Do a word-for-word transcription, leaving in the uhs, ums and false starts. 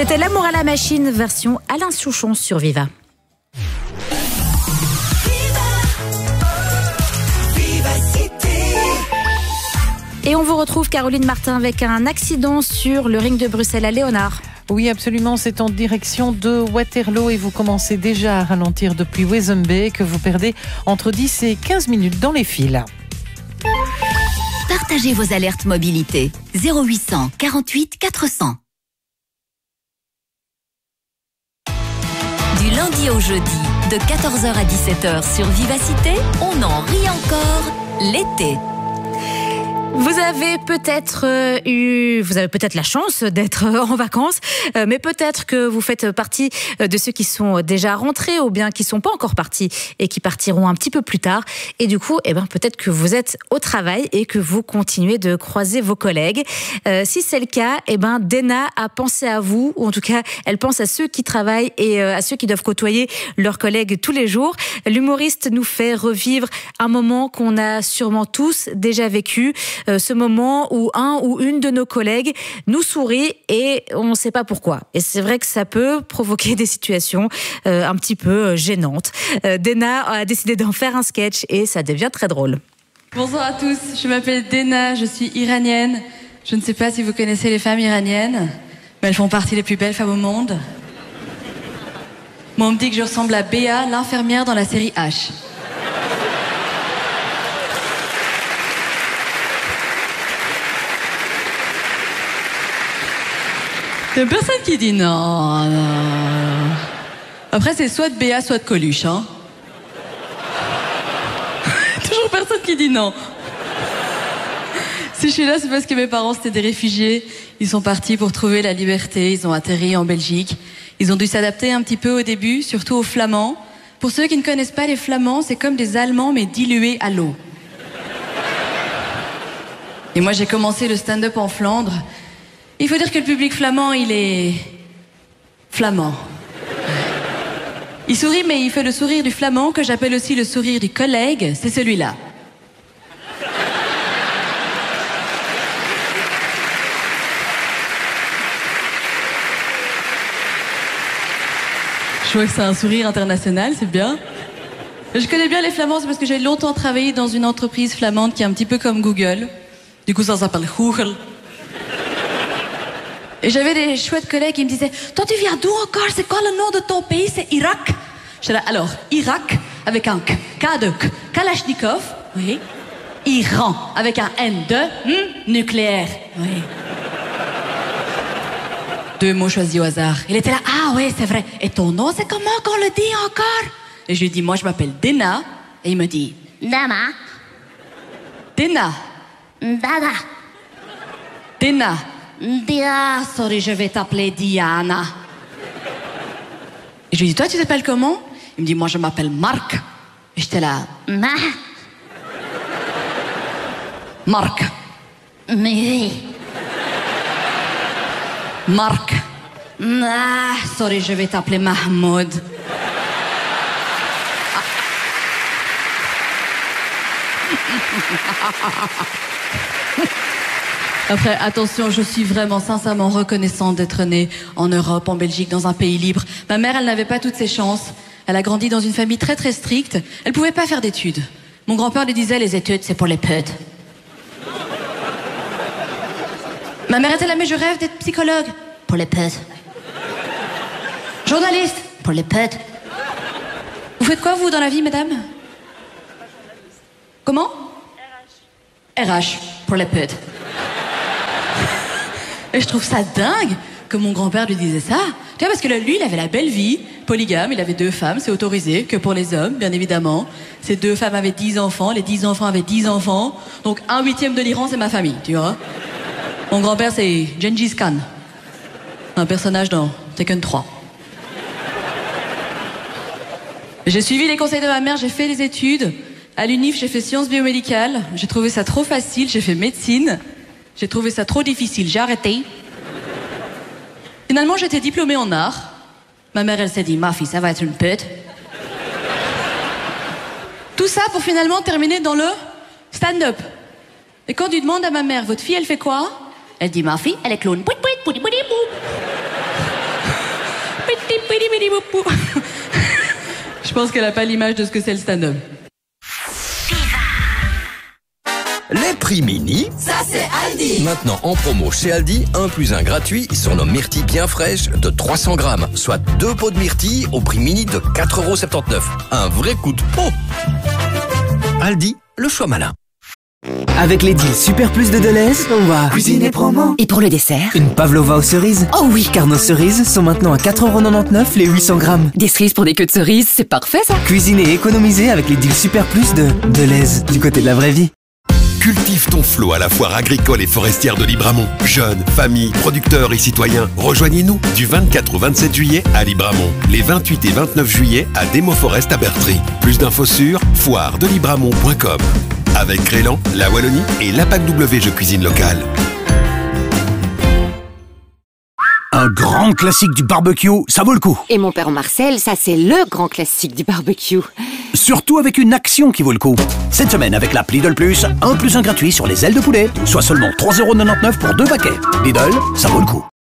C'était L'amour à la machine, version Alain Souchon sur Viva. Et on vous retrouve, Caroline Martin, avec un accident sur le ring de Bruxelles à Léonard. Oui, absolument, c'est en direction de Waterloo et vous commencez déjà à ralentir depuis Wezembe, que vous perdez entre dix et quinze minutes dans les files. Partagez vos alertes mobilité. zéro huit cent quarante-huit quatre cents. Du lundi au jeudi, de quatorze heures à dix-sept heures sur Vivacité, on en rit encore l'été. Vous avez peut-être euh, eu, vous avez peut-être la chance d'être euh, en vacances, euh, mais peut-être que vous faites partie euh, de ceux qui sont déjà rentrés ou bien qui sont pas encore partis et qui partiront un petit peu plus tard. Et du coup, eh ben peut-être que vous êtes au travail et que vous continuez de croiser vos collègues. Euh, si c'est le cas, eh ben Dena a pensé à vous, ou en tout cas, elle pense à ceux qui travaillent et euh, à ceux qui doivent côtoyer leurs collègues tous les jours. L'humoriste nous fait revivre un moment qu'on a sûrement tous déjà vécu. Euh, ce moment où un ou une de nos collègues nous sourit et on ne sait pas pourquoi. Et c'est vrai que ça peut provoquer des situations euh, un petit peu gênantes. Euh, Dena a décidé d'en faire un sketch et ça devient très drôle. Bonsoir à tous, je m'appelle Dena, je suis iranienne. Je ne sais pas si vous connaissez les femmes iraniennes, mais elles font partie des plus belles femmes au monde. Moi, on me dit que je ressemble à Béa, l'infirmière dans la série H. Il y a personne qui dit non, non. Après, c'est soit de Béa, soit de Coluche, hein. Toujours personne qui dit non. Si je suis là, c'est parce que mes parents, c'était des réfugiés. Ils sont partis pour trouver la liberté. Ils ont atterri en Belgique. Ils ont dû s'adapter un petit peu au début, surtout aux Flamands. Pour ceux qui ne connaissent pas les Flamands, c'est comme des Allemands, mais dilués à l'eau. Et moi, j'ai commencé le stand-up en Flandre. Il faut dire que le public flamand, il est... flamand. Il sourit, mais il fait le sourire du flamand, que j'appelle aussi le sourire du collègue. C'est celui-là. Je vois que c'est un sourire international, c'est bien. Je connais bien les Flamands, c'est parce que j'ai longtemps travaillé dans une entreprise flamande qui est un petit peu comme Google. Du coup, ça s'appelle Google. Et j'avais des chouettes collègues qui me disaient « Toi, tu viens d'où encore? C'est quoi le nom de ton pays? C'est Irak ?» J'étais là, alors, Irak, avec un K, K de K, Kalachnikov, oui. Iran, avec un N de hmm, nucléaire, oui. Deux mots choisis au hasard. Il était là « Ah oui, c'est vrai. Et ton nom, c'est comment qu'on le dit encore ?» Et je lui dis « Moi, je m'appelle Dena. » Et il me dit « Dama. »« Dena. »« Dada. »« Dena. » Dia, sorry, je vais t'appeler Diana. Et je lui dis, toi, tu t'appelles comment? Il me dit, moi, je m'appelle Marc. Et j'étais là, Ma. Marc. Mais oui. Marc. Ah, sorry, je vais t'appeler Mahmoud. Après, attention, je suis vraiment sincèrement reconnaissante d'être née en Europe, en Belgique, dans un pays libre. Ma mère, elle n'avait pas toutes ses chances. Elle a grandi dans une famille très très stricte. Elle pouvait pas faire d'études. Mon grand-père lui disait, les études, c'est pour les putes. Ma mère était là, mais je rêve d'être psychologue. Pour les putes. Journaliste. Pour les putes. Vous faites quoi, vous, dans la vie, madame? Comment? R H. R H, pour les putes. Et je trouve ça dingue que mon grand-père lui disait ça. Tu vois, parce que là, lui, il avait la belle vie, polygame, il avait deux femmes, c'est autorisé, que pour les hommes, bien évidemment. Ces deux femmes avaient dix enfants, les dix enfants avaient dix enfants. Donc, un huitième de l'Iran, c'est ma famille, tu vois. Mon grand-père, c'est Gengis Khan. Un personnage dans Tekken trois. J'ai suivi les conseils de ma mère, j'ai fait des études. À l'UNIF, j'ai fait sciences biomédicales. J'ai trouvé ça trop facile, j'ai fait médecine. J'ai trouvé ça trop difficile, j'ai arrêté. Finalement, j'étais diplômée en art. Ma mère, elle s'est dit, ma fille, ça va être une pute. Tout ça pour finalement terminer dans le stand-up. Et quand tu demandes à ma mère, votre fille, elle fait quoi? Elle dit, ma fille, elle est clown. Je pense qu'elle n'a pas l'image de ce que c'est le stand-up. Les prix mini, ça c'est Aldi. Maintenant en promo chez Aldi, un plus un gratuit sur nos myrtilles bien fraîches de trois cents grammes, soit deux pots de myrtilles au prix mini de quatre euros soixante-dix-neuf. Un vrai coup de pot. Aldi, le choix malin. Avec les deals Super Plus de Deleuze, on va cuisiner promo. Et pour le dessert? Une pavlova aux cerises. Oh oui! Car nos cerises sont maintenant à quatre euros quatre-vingt-dix-neuf les huit cents grammes. Des cerises pour des queues de cerises, c'est parfait ça! Cuisiner et économiser avec les deals Super Plus de Deleuze, du côté de la vraie vie. Cultive ton flot à la foire agricole et forestière de Libramont. Jeunes, familles, producteurs et citoyens, rejoignez-nous du vingt-quatre au vingt-sept juillet à Libramont. Les vingt-huit et vingt-neuf juillet à Demo Forest à Bertry. Plus d'infos sur foire de libramont point com. Avec Crélan, la Wallonie et l'A P A C W Jeux Cuisine Locale. Un grand classique du barbecue, ça vaut le coup. Et mon père Marcel, ça c'est le grand classique du barbecue. Surtout avec une action qui vaut le coup. Cette semaine avec l'app Lidl Plus, un plus un gratuit sur les ailes de poulet, soit seulement trois euros quatre-vingt-dix-neuf pour deux paquets. Lidl, ça vaut le coup.